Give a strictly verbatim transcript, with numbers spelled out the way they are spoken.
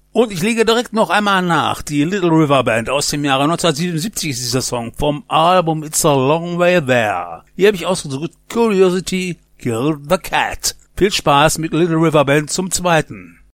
Und ich lege direkt noch einmal nach. Die Little River Band aus dem Jahre neunzehnhundertsiebenundsiebzig ist dieser Song vom Album It's a Long Way There. Hier habe ich ausgesucht Curiosity Killed the Cat. Viel Spaß mit Little River Band zum zweiten.